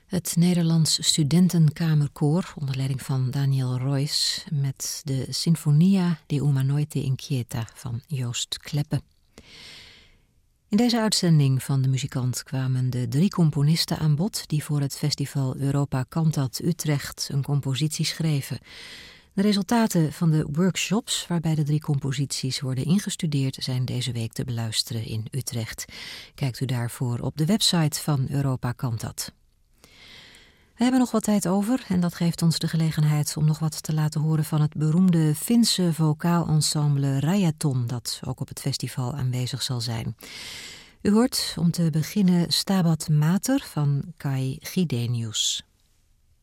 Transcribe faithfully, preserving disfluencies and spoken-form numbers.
Het Nederlands Studentenkamerkoor onder leiding van Daniel Roys met de Sinfonia de Uma Noite Inquieta van Joost Kleppe. In deze uitzending van de muzikant kwamen de drie componisten aan bod die voor het festival Europa Cantat Utrecht een compositie schreven. De resultaten van de workshops waarbij de drie composities worden ingestudeerd zijn deze week te beluisteren in Utrecht. Kijkt u daarvoor op de website van Europa Cantat. We hebben nog wat tijd over en dat geeft ons de gelegenheid om nog wat te laten horen van het beroemde Finse vocaal-ensemble Rajaton, dat ook op het festival aanwezig zal zijn. U hoort om te beginnen Stabat Mater van Kai Gidenius.